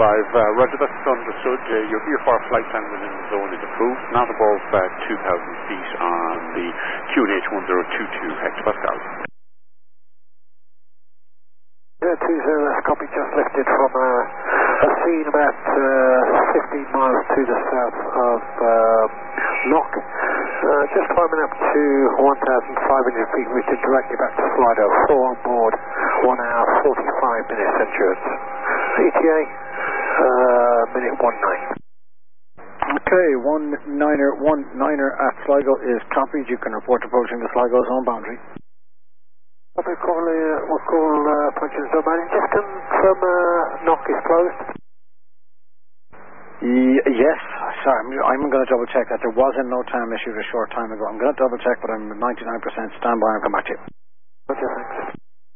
Roger, that's understood. Your VFR flight plan within the zone is approved, not above 2,000 feet on the QNH 1022 hectopascals. 020, that's copy, just lifted from a scene about 15 miles to the south of Knock. Just climbing up to 1,500 feet, reaching directly back to Slido. 4 on board, 1 hour 45 minutes endurance. ETA, minute 19. Okay, 19er at Sligo is copied. You can report approaching the Sligo zone boundary. Copy, we'll call approaching zone boundary. Just confirm Knock is closed. Yes, sorry, I'm going to double check that. There was a no time issued a short time ago. I'm going to double check, but I'm 99% standby and come back to you. Okay, thanks.